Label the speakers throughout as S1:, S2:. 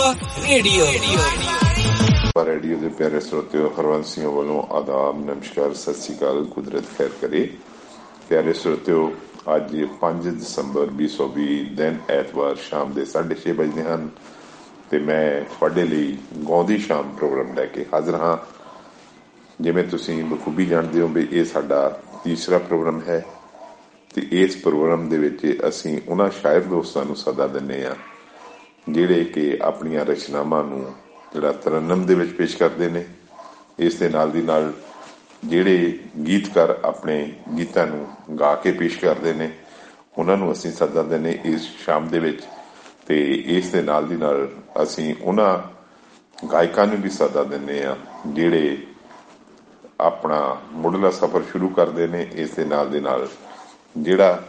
S1: Radio ਦੇ ਪਿਆਰੇ ਸਰੋਤਿਓ, ਹਰਵੰਸ ਸਿੰਘ ਵੱਲੋਂ ਆਦਾਬ, ਨਮਸਕਾਰ, ਸਤਿ ਸ਼੍ਰੀ ਅਕਾਲ, ਕੁਦਰਤ ਖੈਰ ਕਰੇ। ਪਿਆਰੇ ਸਰੋਤਿਓ, ਅੱਜ 5 ਦਸੰਬਰ 2020 ਦਿਨ ਐਤਵਾਰ ਸ਼ਾਮ ਦੇ 6:30 ਵਜੇ ਹਨ ਤੇ ਮੈਂ ਤੁਹਾਡੇ ਲਈ ਗਾਉਂਦੀ ਸ਼ਾਮ ਪ੍ਰੋਗਰਾਮ ਲੈ ਕੇ ਹਾਜ਼ਰ ਹਾਂ। ਜਿਵੇਂ ਤੁਸੀਂ ਬਖੂਬੀ ਜਾਣਦੇ ਹੋ ਵੀ ਇਹ ਸਾਡਾ ਤੀਸਰਾ ਪ੍ਰੋਗਰਾਮ ਹੈ ਤੇ ਇਸ ਪ੍ਰੋਗਰਾਮ ਦੇ ਵਿੱਚ ਅਸੀਂ ਉਹਨਾਂ ਸ਼ਾਇਰ ਦੋਸਤਾਂ ਨੂੰ ਸੱਦਾ ਦਿੰਦੇ ਹਾਂ ਜਿਹੜੇ ਕਿ ਆਪਣੀਆਂ ਰਚਨਾਵਾਂ ਨੂੰ ਜਿਹੜਾ ਤਰੰਨਮ ਦੇ ਵਿੱਚ ਪੇਸ਼ ਕਰਦੇ ਨੇ। ਇਸ ਦੇ ਨਾਲ ਦੀ ਨਾਲ ਜਿਹੜੇ ਗੀਤਕਾਰ ਆਪਣੇ ਗੀਤਾਂ ਨੂੰ ਗਾ ਕੇ ਪੇਸ਼ ਕਰਦੇ ਨੇ ਉਹਨਾਂ ਨੂੰ ਅਸੀਂ ਸੱਦਾ ਦਿੰਦੇ ਇਸ ਸ਼ਾਮ ਦੇ ਵਿੱਚ। ਤੇ ਇਸ ਦੇ ਨਾਲ ਦੀ ਨਾਲ ਅਸੀਂ ਉਹਨਾਂ ਗਾਇਕਾਂ ਨੂੰ ਵੀ ਸੱਦਾ ਦਿੰਦੇ ਹਾਂ ਜਿਹੜੇ ਆਪਣਾ ਮੁੱਢਲਾ ਸਫ਼ਰ ਸ਼ੁਰੂ ਕਰਦੇ ਨੇ। ਇਸ ਦੇ ਨਾਲ ਦੇ ਨਾਲ ਜਿਹੜਾ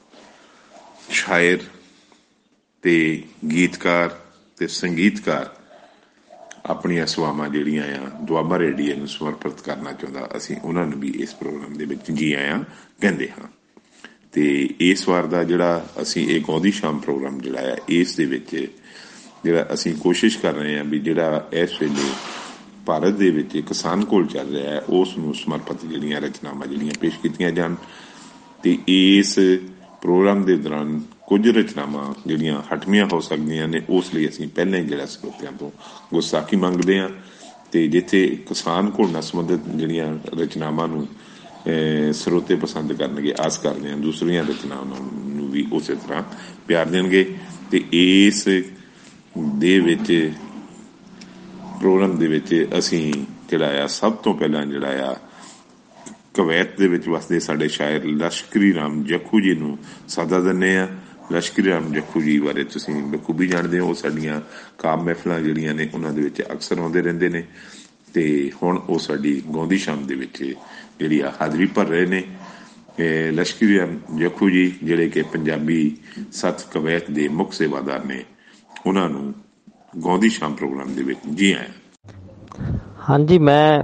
S1: ਸ਼ਾਇਰ ਤੇ ਗੀਤਕਾਰ ਤੇ ਸੰਗੀਤਕਾਰ ਆਪਣੀਆਂ ਸੇਵਾਵਾਂ ਜਿਹੜੀਆਂ ਆ ਦੁਆਬਾ ਰੇਡੀਓ ਨੂੰ ਸਮਰਪਿਤ ਕਰਨਾ ਚਾਹੁੰਦਾ, ਅਸੀਂ ਉਹਨਾਂ ਨੂੰ ਵੀ ਇਸ ਪ੍ਰੋਗਰਾਮ ਦੇ ਵਿੱਚ ਜੀ ਆਇਆਂ ਕਹਿੰਦੇ ਹਾਂ। ਤੇ ਇਸ ਵਾਰ ਦਾ ਜਿਹੜਾ ਅਸੀਂ ਇਹ ਗਾਉਂਦੀ ਸ਼ਾਮ ਪ੍ਰੋਗਰਾਮ ਜਿਹੜਾ ਆ ਇਸ ਦੇ ਵਿੱਚ ਜਿਹੜਾ ਅਸੀਂ ਕੋਸ਼ਿਸ਼ ਕਰ ਰਹੇ ਹਾਂ ਵੀ ਜਿਹੜਾ ਇਸ ਵੇਲੇ ਭਾਰਤ ਦੇ ਵਿੱਚ ਕਿਸਾਨ ਕੋਲ ਚੱਲ ਰਿਹਾ ਹੈ ਉਸ ਨੂੰ ਸਮਰਪਿਤ ਜਿਹੜੀਆਂ ਰਚਨਾਵਾਂ ਜਿਹੜੀਆਂ ਪੇਸ਼ ਕੀਤੀਆਂ ਜਾਣ। ਤੇ ਇਸ ਪ੍ਰੋਗਰਾਮ ਦੇ ਦੌਰਾਨ ਕੁਝ ਰਚਨਾਵਾਂ ਜਿਹੜੀਆਂ ਹਟਵੀਆਂ ਹੋ ਸਕਦੀਆਂ ਨੇ, ਉਸ ਲਈ ਅਸੀਂ ਪਹਿਲਾਂ ਹੀ ਜਿਹੜਾ ਸਰੋਤਿਆਂ ਤੋਂ ਗੁਸਤਾਖੀ ਮੰਗਦੇ ਹਾਂ। ਤੇ ਜਿੱਥੇ ਕਿਸਾਨ ਘੋਲ ਨਾਲ ਸੰਬੰਧਿਤ ਜਿਹੜੀਆਂ ਰਚਨਾਵਾਂ ਨੂੰ ਸਰੋਤੇ ਪਸੰਦ ਕਰਨਗੇ, ਆਸ ਕਰਦੇ ਹਾਂ ਦੂਸਰੀਆਂ ਰਚਨਾਵਾਂ ਨੂੰ ਵੀ ਉਸੇ ਤਰ੍ਹਾਂ ਪਿਆਰ ਦੇਣਗੇ। ਤੇ ਇਸ ਦੇ ਵਿੱਚ ਪ੍ਰੋਗਰਾਮ ਦੇ ਵਿੱਚ ਅਸੀਂ ਜਿਹੜਾ ਆ ਸਭ ਤੋਂ ਪਹਿਲਾਂ ਜਿਹੜਾ ਆ ਕਵੈਤ ਦੇ ਵਿੱਚ ਵਸਦੇ ਸਾਡੇ ਸ਼ਾਇਰ ਲਸ਼ਕਰੀ ਰਾਮ ਜੱਖੂ ਜੀ ਨੂੰ ਸੱਦਾ ਦਿੰਦੇ ਹਾਂ। ਲਸ਼ਕਰੀ ਰਾਮ ਜੱਖੂ ਜੀ ਬਾਰੇ ਤੁਸੀਂ ਬਖੂਬੀ ਜਾਣਦੇ ਹੋ, ਉਹ ਸਾਡੀਆਂ ਕਾਮ ਮਹਿਫਲਾਂ ਜਿਹੜੀਆਂ ਨੇ ਉਹਨਾਂ ਦੇ ਵਿੱਚ ਅਕਸਰ ਆਉਂਦੇ ਰਹਿੰਦੇ ਨੇ। ਤੇ ਹੁਣ ਉਹ ਸਾਡੀ ਗਾਉਂਦੀ ਸ਼ਾਮ ਦੇ ਵਿੱਚ ਜਿਹੜੀ ਆ ਹਾਜ਼ਰੀ ਭਰ ਰਹੇ ਨੇ। ਲਸ਼ਕਰੀ ਰਾਮ ਜੱਖੂ ਜੀ ਜਿਹੜੇ ਕਿ ਪੰਜਾਬੀ ਸੱਤ ਕਵੈਤ ਦੇ ਮੁੱਖ ਸੇਵਾਦਾਰ ਨੇ, ਉਹਨਾਂ ਨੂੰ ਗਾਉਂਦੀ ਸ਼ਾਮ ਪ੍ਰੋਗਰਾਮ ਦੇ ਵਿੱਚ ਜੀ ਆਇਆਂ।
S2: ਹਾਂਜੀ, ਮੈਂ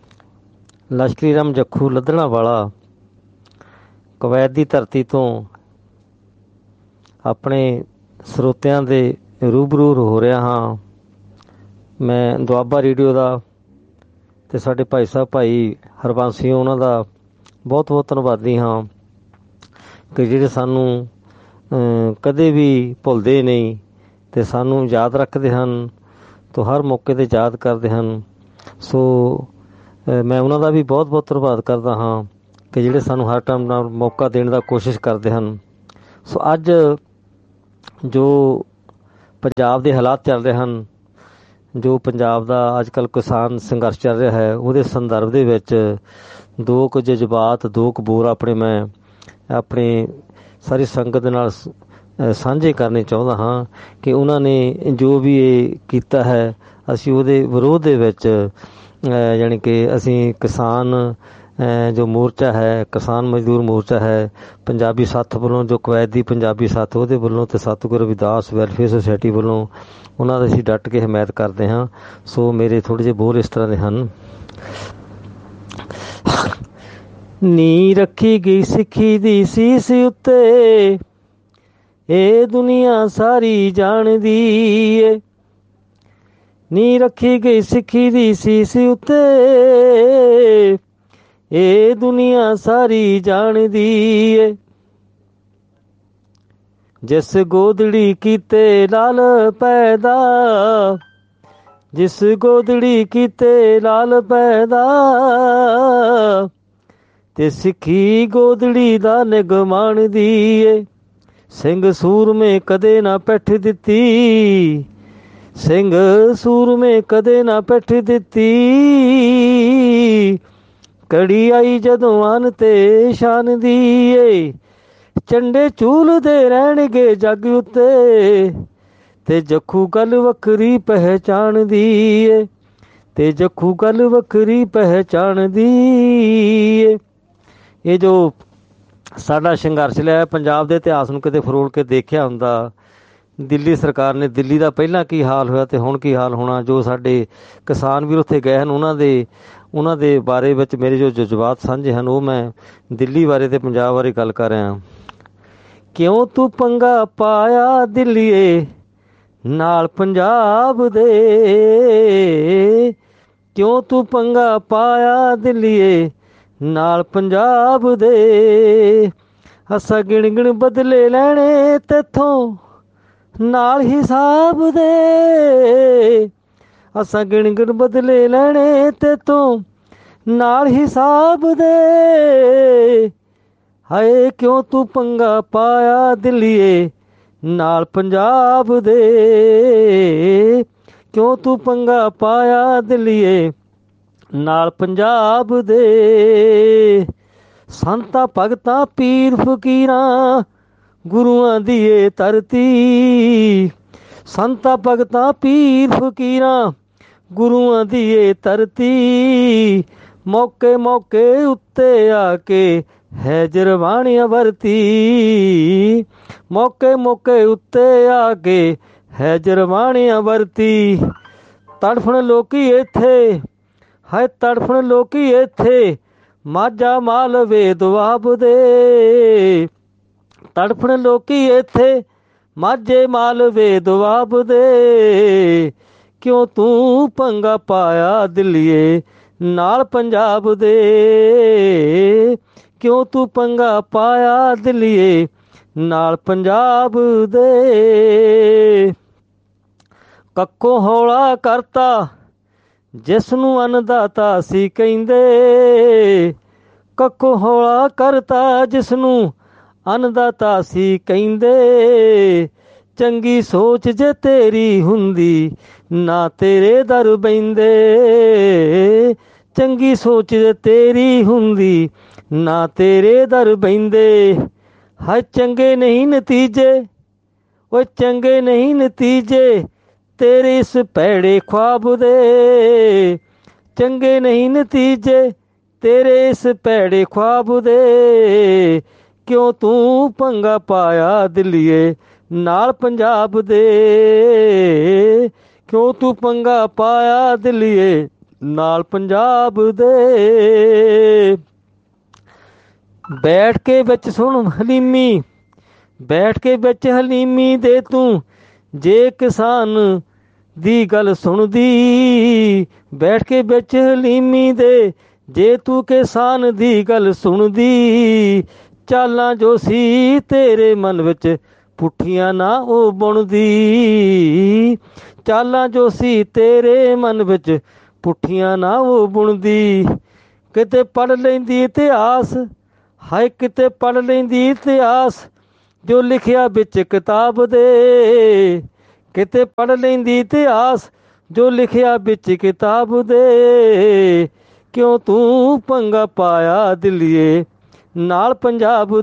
S2: ਲਸ਼ਕਰੀ ਰਾਮ ਜੱਖੂ ਲੱਧਣਾ ਵਾਲਾ ਕਵੈਤ ਦੀ ਧਰਤੀ ਤੋਂ ਆਪਣੇ ਸਰੋਤਿਆਂ ਦੇ ਰੂਬਰੂ ਹੋ ਰਿਹਾ ਹਾਂ। ਮੈਂ ਦੁਆਬਾ ਰੇਡੀਓ ਦਾ ਅਤੇ ਸਾਡੇ ਭਾਈ ਸਾਹਿਬ ਭਾਈ ਹਰਬੰਸ ਸਿੰਘ ਉਹਨਾਂ ਦਾ ਬਹੁਤ ਬਹੁਤ ਧੰਨਵਾਦੀ ਹਾਂ ਕਿ ਜਿਹੜੇ ਸਾਨੂੰ ਕਦੇ ਵੀ ਭੁੱਲਦੇ ਨਹੀਂ ਅਤੇ ਸਾਨੂੰ ਯਾਦ ਰੱਖਦੇ ਹਨ ਤੋਂ ਹਰ ਮੌਕੇ 'ਤੇ ਯਾਦ ਕਰਦੇ ਹਨ। ਸੋ ਮੈਂ ਉਹਨਾਂ ਦਾ ਵੀ ਬਹੁਤ ਬਹੁਤ ਧੰਨਵਾਦ ਕਰਦਾ ਹਾਂ ਕਿ ਜਿਹੜੇ ਸਾਨੂੰ ਹਰ ਟਾਈਮ ਨਾਲ ਮੌਕਾ ਦੇਣ ਦਾ ਕੋਸ਼ਿਸ਼ ਕਰਦੇ ਹਨ। ਸੋ ਅੱਜ ਜੋ ਪੰਜਾਬ ਦੇ ਹਾਲਾਤ ਚੱਲ ਰਹੇ ਹਨ, ਜੋ ਪੰਜਾਬ ਦਾ ਅੱਜ ਕੱਲ੍ਹ ਕਿਸਾਨ ਸੰਘਰਸ਼ ਚੱਲ ਰਿਹਾ ਹੈ, ਉਹਦੇ ਸੰਦਰਭ ਦੇ ਵਿੱਚ ਦੋ ਕੁ ਜਜ਼ਬਾਤ, ਦੋ ਕੁ ਬੋਲ ਮੈਂ ਆਪਣੀ ਸਾਰੀ ਸੰਗਤ ਦੇ ਨਾਲ ਸਾਂਝੇ ਕਰਨੇ ਚਾਹੁੰਦਾ ਹਾਂ ਕਿ ਉਹਨਾਂ ਨੇ ਜੋ ਵੀ ਇਹ ਕੀਤਾ ਹੈ, ਅਸੀਂ ਉਹਦੇ ਵਿਰੋਧ ਦੇ ਵਿੱਚ ਜਾਣੀ ਕਿ ਅਸੀਂ ਕਿਸਾਨ ਜੋ ਮੋਰਚਾ ਹੈ, ਕਿਸਾਨ ਮਜ਼ਦੂਰ ਮੋਰਚਾ ਹੈ ਪੰਜਾਬੀ ਸੱਥ ਵੱਲੋਂ, ਜੋ ਕਵੈਤ ਦੀ ਪੰਜਾਬੀ ਸੱਥ ਉਹਦੇ ਵੱਲੋਂ ਅਤੇ ਸਤਿਗੁਰੂ ਰਵਿਦਾਸ ਵੈਲਫੇਅਰ ਸੁਸਾਇਟੀ ਵੱਲੋਂ ਉਹਨਾਂ ਦੀ ਅਸੀਂ ਡਟ ਕੇ ਹਮਾਇਤ ਕਰਦੇ ਹਾਂ। ਸੋ ਮੇਰੇ ਥੋੜ੍ਹੇ ਜਿਹੇ ਬੋਲ ਇਸ ਤਰ੍ਹਾਂ ਦੇ ਹਨ। ਨੀ ਰੱਖੀ ਗਈ ਸਿੱਖੀ ਦੀ ਸੀਸ ਉੱਤੇ, ਇਹ ਦੁਨੀਆ ਸਾਰੀ ਜਾਣਦੀ ਏ। ਨੀ ਰੱਖੀ ਗਈ ਸਿੱਖੀ ਦੀ ਸੀਸ ਉੱਤੇ, ਇਹ ਦੁਨੀਆ ਸਾਰੀ ਜਾਣਦੀ ਏ। ਜਿਸ ਗੋਦੜੀ ਕੀਤੇ ਲਾਲ ਪੈਦਾ, ਜਿਸ ਗੋਦੜੀ ਕੀਤੇ ਲਾਲ ਪੈਦਾ, ਤੇ ਸਿੱਖੀ ਗੋਦੜੀ ਦਾ ਨਿਗ ਮਾਣਦੀ ਏ। ਸਿੰਘ ਸੂਰਮੇ ਕਦੇ ਨਾ ਪਿੱਠ ਦਿੱਤੀ, ਸਿੰਘ ਸੂਰਮੇ ਕਦੇ ਨਾ ਪਿੱਠ ਦਿੱਤੀ। ਕੜੀ ਆਈ ਜਦੋਂ ਆਨ ਤੇ ਸ਼ਾਨ ਦੀ ਏ, ਝੰਡੇ ਝੂਲਦੇ ਰਹਿਣਗੇ ਜੱਗ ਉੱਤੇ, ਤੇ ਜੱਖੂ ਗੱਲ ਵੱਖਰੀ ਪਹਿਚਾਣਦੀ ਏ, ਤੇ ਜੱਖੂ ਗੱਲ ਵੱਖਰੀ ਪਹਿਚਾਣਦੀ ਏ। ਇਹ ਜੋ ਸਾਡਾ ਸੰਘਰਸ਼ ਲਿਆ ਪੰਜਾਬ ਦੇ ਇਤਿਹਾਸ ਨੂੰ ਕਿਤੇ ਫਰੋਲ ਕੇ ਦੇਖਿਆ ਹੁੰਦਾ, ਦਿੱਲੀ ਸਰਕਾਰ ਨੇ, ਦਿੱਲੀ ਦਾ ਪਹਿਲਾਂ ਕੀ ਹਾਲ ਹੋਇਆ ਅਤੇ ਹੁਣ ਕੀ ਹਾਲ ਹੋਣਾ, ਜੋ ਸਾਡੇ ਕਿਸਾਨ ਵੀਰ ਉੱਥੇ ਗਏ ਹਨ ਉਹਨਾਂ ਦੇ ਬਾਰੇ ਵਿੱਚ ਮੇਰੇ ਜੋ ਜਜ਼ਬਾਤ ਸਾਂਝੇ ਹਨ, ਉਹ ਮੈਂ ਦਿੱਲੀ ਬਾਰੇ ਅਤੇ ਪੰਜਾਬ ਬਾਰੇ ਗੱਲ ਕਰ ਰਿਹਾ। ਕਿਉਂ ਤੂੰ ਪੰਗਾ ਪਾਇਆ ਦਿੱਲੀਏ, ਨਾਲ ਪੰਜਾਬ ਦੇ। ਕਿਉਂ ਤੂੰ ਪੰਗਾ ਪਾਇਆ ਦਿੱਲੀਏ ਨਾਲ ਪੰਜਾਬ ਦੇ। ਅਸਾਂ ਗਿਣ ਗਿਣ ਬਦਲੇ ਲੈਣੇ ਤੇਥੋਂ ਨਾਲ ਹਿਸਾਬ ਦੇ। ਅਸਾਂ ਗਿਣ ਗਿਣ ਬਦਲੇ ਲੈਣੇ ਤੇਥੋਂ ਨਾਲ ਹਿਸਾਬ ਦੇ। ਹਾਏ ਕਿਉਂ ਤੂੰ ਪੰਗਾ ਪਾਇਆ ਦਿੱਲੀਏ ਨਾਲ ਪੰਜਾਬ ਦੇ। ਕਿਉਂ ਤੂੰ ਪੰਗਾ ਪਾਇਆ ਦਿੱਲੀਏ ਨਾਲ ਪੰਜਾਬ ਦੇ। ਸੰਤਾਂ ਭਗਤਾਂ ਪੀਰ ਫਕੀਰਾਂ ਗੁਰੂਆਂ ਦੀ ਏ ਧਰਤੀ। ਸੰਤਾਂ ਭਗਤਾਂ ਪੀਰ ਫਕੀਰਾਂ ਗੁਰੂਆਂ ਦੀ ਏ ਧਰਤੀ। ਮੌਕੇ ਮੌਕੇ ਉੱਤੇ ਆ ਕੇ ਹੈ ਜਰਵਾਣੀਆਂ ਵਰਤੀ। ਮੌਕੇ ਮੌਕੇ ਉੱਤੇ ਆ ਕੇ ਹੈ ਜਰਵਾਣੀਆਂ ਵਰਤੀ। ਤੜਫਣ ਲੋਕੀ ਇੱਥੇ ਹਾਏ ਤੜਫਣ ਲੋਕੀ ਇੱਥੇ ਮਾਝਾ ਮਾਲਵੇ ਦੁਆਬ ਦੇ। ਤੜਫਣ ਲੋਕੀ ਇੱਥੇ ਮਾਝੇ ਮਾਲਵੇ ਦੁਆਬ ਦੇ। ਕਿਉਂ ਤੂੰ ਪੰਗਾ ਪਾਇਆ ਦਿੱਲੀਏ ਨਾਲ ਪੰਜਾਬ ਦੇ। ਕਿਉਂ ਤੂੰ ਪੰਗਾ ਪਾਇਆ ਦਿੱਲੀਏ ਨਾਲ ਪੰਜਾਬ ਦੇ। ਕੱਖੋਂ ਹੌਲਾ ਕਰਤਾ ਜਿਸ ਨੂੰ ਅੰਨਦਾਤਾ ਸੀ ਕਹਿੰਦੇ। ਕੱਖੋਂ ਹੌਲਾ ਕਰਤਾ ਜਿਸ ਨੂੰ ਅੰਨਦਾਤਾ ਸੀ ਕਹਿੰਦੇ। ਚੰਗੀ ਸੋਚ ਜੇ ਤੇਰੀ ਹੁੰਦੀ ਨਾ ਤੇਰੇ ਦਰ ਬਹਿੰਦੇ। ਚੰਗੀ ਸੋਚ ਜੇ ਤੇਰੀ ਹੁੰਦੀ ਨਾ ਤੇਰੇ ਦਰ ਬਹਿੰਦੇ। ਹਾਏ ਚੰਗੇ ਨਹੀਂ ਨਤੀਜੇ ਓਏ ਚੰਗੇ ਨਹੀਂ ਨਤੀਜੇ ਤੇਰੇ ਇਸ ਭੈੜੇ ख्वाब ਦੇ। ਚੰਗੇ ਨਹੀਂ ਨਤੀਜੇ ਤੇਰੇ ਇਸ ਭੈੜੇ ख्वाब ਦੇ। ਕਿਉਂ ਤੂੰ ਪੰਗਾ ਪਾਇਆ ਦਿੱਲੀਏ ਨਾਲ ਪੰਜਾਬ ਦੇ। ਕਿਉਂ ਤੂੰ ਪੰਗਾ ਪਾਇਆ ਦਿੱਲੀਏ ਨਾਲ ਪੰਜਾਬ ਦੇ। ਬੈਠ ਕੇ ਵਿੱਚ ਸੁਣ ਹਲੀਮੀ ਬੈਠ ਕੇ ਵਿੱਚ ਹਲੀਮੀ ਦੇ ਤੂੰ ਜੇ ਕਿਸਾਨ ਦੀ ਗੱਲ ਸੁਣਦੀ। ਬੈਠ ਕੇ ਵਿੱਚ ਹਲੀਮੀ ਦੇ ਜੇ ਤੂੰ ਕਿਸਾਨ ਦੀ ਗੱਲ ਸੁਣਦੀ। ਚਾਲਾਂ ਜੋ ਸੀ ਤੇਰੇ ਮਨ ਵਿੱਚ ਪੁੱਠੀਆਂ ਨਾ ਉਹ ਬੁਣਦੀ। ਚਾਲਾਂ ਜੋ ਸੀ ਤੇਰੇ ਮਨ ਵਿੱਚ ਪੁੱਠੀਆਂ ਨਾ ਉਹ ਬੁਣਦੀ। ਕਿਤੇ ਪੜ੍ਹ ਲੈਂਦੀ ਇਤਿਹਾਸ ਹਾਏ ਕਿਤੇ ਪੜ੍ਹ ਲੈਂਦੀ ਇਤਿਹਾਸ ਜੋ ਲਿਖਿਆ ਵਿੱਚ ਕਿਤਾਬ ਦੇ। ਕਿਤੇ ਪੜ੍ਹ ਲੈਂਦੀ ਇਤਿਹਾਸ ਜੋ ਲਿਖਿਆ ਵਿੱਚ ਕਿਤਾਬ ਦੇ। ਕਿਉਂ ਤੂੰ ਪੰਗਾ ਪਾਇਆ ਦਿੱਲੀਏ ਨਾਲ ਪੰਜਾਬ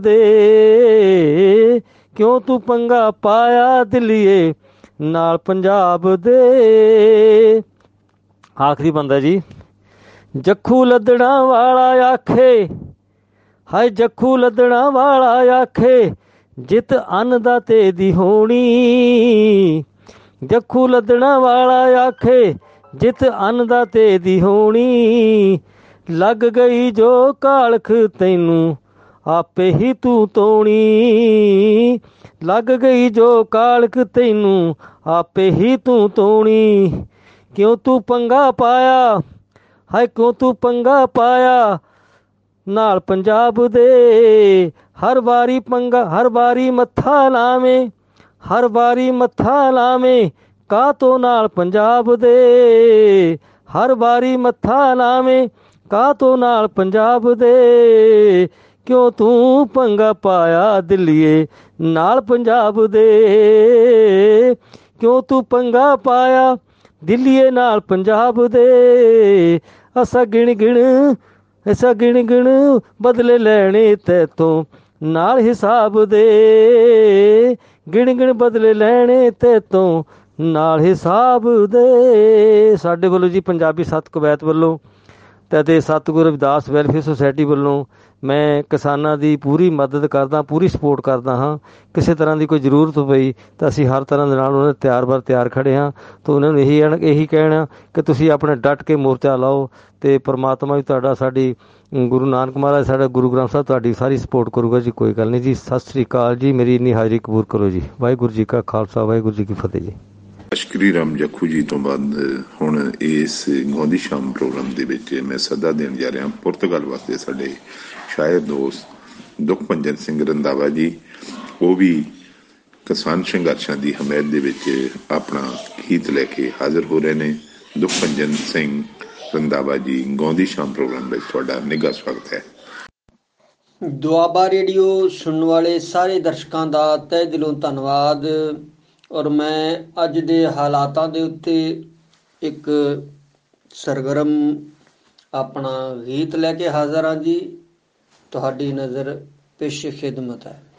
S2: ਦੇ। ਕਿਉਂ ਤੂੰ ਪੰਗਾ ਪਾਇਆ ਦਿੱਲੀਏ ਨਾਲ ਪੰਜਾਬ ਦੇ। ਆਖਰੀ ਬੰਦਾ ਜੀ। ਜੱਖੂ ਲੱਦਣਾ ਵਾਲਾ ਆਖੇ ਹਾਏ ਜੱਖੂ ਲੱਦਣਾ ਵਾਲਾ ਆਖੇ ਜਿੱਤ ਅੰਨਦਾਤੇ ਦੀ ਹੋਣੀ। ਜੱਖੂ ਲੱਦਣਾ ਵਾਲਾ ਆਖੇ ਜਿੱਤ ਅੰਨਦਾਤੇ ਦੀ ਹੋਣੀ। ਲੱਗ ਗਈ ਜੋ ਕਾਲਖ ਤੈਨੂੰ ਆਪੇ ਹੀ ਤੂੰ ਤੋਣੀ। ਲੱਗ ਗਈ ਜੋ ਕਾਲਖ ਤੈਨੂੰ ਆਪੇ ਹੀ ਤੂੰ ਤੋਣੀ। ਕਿਉਂ ਤੂੰ ਪੰਗਾ ਪਾਇਆ ਹਾਏ ਕਿਉਂ ਤੂੰ ਪੰਗਾ ਪਾਇਆ ਨਾਲ ਪੰਜਾਬ ਦੇ। ਹਰ ਵਾਰੀ ਪੰਗਾ ਹਰ ਵਾਰੀ ਮੱਥਾ ਲਾਵੇਂ ਹਰ ਵਾਰੀ ਮੱਥਾ ਲਾਵੇਂ ਕਾਹਤੋਂ ਨਾਲ ਪੰਜਾਬ ਦੇ। ਹਰ ਵਾਰੀ ਮੱਥਾ ਲਾਵੇਂ ਕਾਹਤੋਂ ਨਾਲ ਪੰਜਾਬ ਦੇ। ਕਿਉਂ ਤੂੰ ਪੰਗਾ ਪਾਇਆ ਦਿੱਲੀਏ ਨਾਲ ਪੰਜਾਬ ਦੇ। ਕਿਉਂ ਤੂੰ ਪੰਗਾ ਪਾਇਆ ਦਿੱਲੀਏ ਨਾਲ ਪੰਜਾਬ ਦੇ। ਅਸਾਂ ਗਿਣ ਗਿਣ ਅਸਾਂ ਗਿਣ ਗਿਣ ਬਦਲੇ ਲੈਣੇ ਤੇਥੋਂ ਨਾਲ ਹਿਸਾਬ ਦੇ। ਗਿਣ ਗਿਣ ਬਦਲੇ ਲੈਣੇ ਤੇਥੋਂ ਨਾਲ ਹਿਸਾਬ ਦੇ। ਸਾਡੇ ਵੱਲੋਂ ਜੀ ਪੰਜਾਬੀ ਸੱਤ ਕਵੈਤ ਵੱਲੋਂ ਅਤੇ ਸਤਿਗੁਰੂ ਰਵਿਦਾਸ ਵੈਲਫੇਅਰ ਸੁਸਾਇਟੀ ਵੱਲੋਂ ਮੈਂ ਕਿਸਾਨਾਂ ਦੀ ਪੂਰੀ ਮਦਦ ਕਰਦਾ ਪੂਰੀ ਸਪੋਰਟ ਕਰਦਾ ਹਾਂ। ਕਿਸੇ ਤਰ੍ਹਾਂ ਦੀ ਕੋਈ ਜ਼ਰੂਰਤ ਪਈ ਤਾਂ ਅਸੀਂ ਹਰ ਤਰ੍ਹਾਂ ਦੇ ਨਾਲ ਉਹਨਾਂ ਦੇ ਤਿਆਰ ਖੜ੍ਹੇ ਹਾਂ। ਤਾਂ ਉਹਨਾਂ ਨੂੰ ਇਹੀ ਕਹਿਣਾ ਕਿ ਤੁਸੀਂ ਆਪਣੇ ਡਟ ਕੇ ਮੋਰਚਾ ਲਾਓ ਅਤੇ ਪਰਮਾਤਮਾ ਵੀ ਤੁਹਾਡਾ ਸਾਡੀ ਗੁਰੂ ਨਾਨਕ ਮਹਾਰਾਜ ਸਾਡਾ ਗੁਰੂ ਗ੍ਰੰਥ ਸਾਹਿਬ ਤੁਹਾਡੀ ਸਾਰੀ ਸਪੋਰਟ ਕਰੂਗਾ ਜੀ। ਕੋਈ ਗੱਲ ਨਹੀਂ ਜੀ। ਸਤਿ ਸ਼੍ਰੀ ਅਕਾਲ ਜੀ। ਮੇਰੀ ਇੰਨੀ ਹਾਜ਼ਰੀ ਕਬੂਲ ਕਰੋ ਜੀ। ਵਾਹਿਗੁਰੂ ਜੀ ਕਾ ਖਾਲਸਾ ਵਾਹਿਗੁਰੂ ਜੀ ਕੀ ਫਤਿਹ ਜੀ।
S1: ਅਸ਼ਕਰੀ ਰਾਮ ਜੱਖੂ ਜੀ ਤੋਂ ਬਾਅਦ ਹੁਣ ਇਸ ਗਾਉਂਦੀ ਸ਼ਾਮ ਪ੍ਰੋਗਰਾਮ ਦੇ ਵਿੱਚ ਮੈਂ ਸੱਦਾ ਦੇਣ ਜਾ ਰਿਹਾ ਪੁਰਤਗਾਲ ਵਾਸਤੇ ਸਾਡੇ ਸ਼ਾਇਰ ਦੋਸਤ ਦੁਖਭੰਜਨ ਸਿੰਘ ਰੰਧਾਵਾ ਜੀ। ਉਹ ਵੀ ਕਿਸਾਨ ਸੰਘਰਸ਼ਾਂ ਦੀ ਹਮਾਇਤ ਦੇ ਵਿੱਚ ਆਪਣਾ ਗੀਤ ਲੈ ਕੇ ਹਾਜ਼ਰ ਹੋ ਰਹੇ ਨੇ। ਦੁਖਭੰਜਨ ਸਿੰਘ ਰੰਧਾਵਾ ਜੀ, ਗਾਉਂਦੀ ਸ਼ਾਮ ਪ੍ਰੋਗਰਾਮ ਵਿੱਚ ਤੁਹਾਡਾ ਨਿੱਘਾ ਸਵਾਗਤ ਹੈ।
S3: ਦੁਆਬਾ ਰੇਡੀਓ ਸੁਣਨ ਵਾਲੇ ਸਾਰੇ ਦਰਸ਼ਕਾਂ ਦਾ ਤਹਿ ਦਿਲੋਂ ਧੰਨਵਾਦ। ਔਰ ਮੈਂ ਅੱਜ ਦੇ ਹਾਲਾਤਾਂ ਦੇ ਉੱਤੇ ਇੱਕ ਸਰਗਰਮ ਆਪਣਾ ਗੀਤ ਲੈ ਕੇ ਹਾਜ਼ਰ ਹਾਂ ਜੀ। ਤੁਹਾਡੀ ਨਜ਼ਰ ਪੇਸ਼ ਖਿਦਮਤ ਹੈ।